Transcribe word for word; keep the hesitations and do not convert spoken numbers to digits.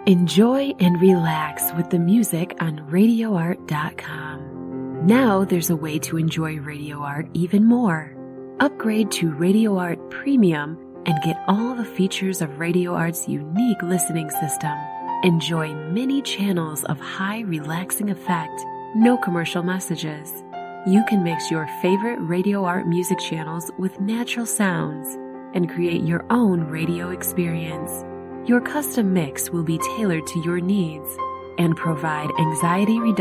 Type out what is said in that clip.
Enjoy and relax with the music on radio art dot com. Now there's a way to enjoy Radio Art even more. Upgrade to Radio Art Premium and get all the features of Radio Art's unique listening system. Enjoy many channels of high relaxing effect, no commercial messages. You can mix your favorite Radio Art music channels with natural sounds and create your own radio experience. Your custom mix will be tailored to your needs and provide anxiety reduction